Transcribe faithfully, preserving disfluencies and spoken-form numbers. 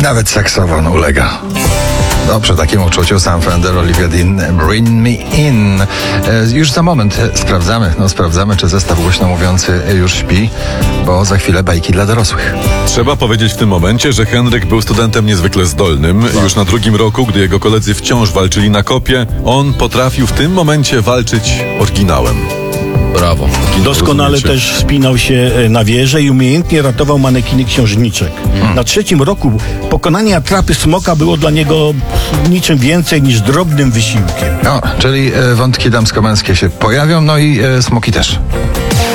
Nawet saksofon ulega. No, przy takim uczuciu Sam Fender, Olivia Dean, Bring Me In. E, już za moment e, sprawdzamy, no sprawdzamy, czy zestaw głośno mówiący już śpi, bo za chwilę bajki dla dorosłych. Trzeba powiedzieć w tym momencie, że Henryk był studentem niezwykle zdolnym. Już na drugim roku, gdy jego koledzy wciąż walczyli na kopie, on potrafił w tym momencie walczyć oryginałem. Brawo. Doskonale Rozumiecie? też wspinał się na wieżę i umiejętnie ratował manekiny księżniczek. Na trzecim roku pokonanie atrapy smoka było dla niego niczym więcej niż drobnym wysiłkiem. No, czyli e, wątki damsko-męskie się pojawią, no i e, smoki też.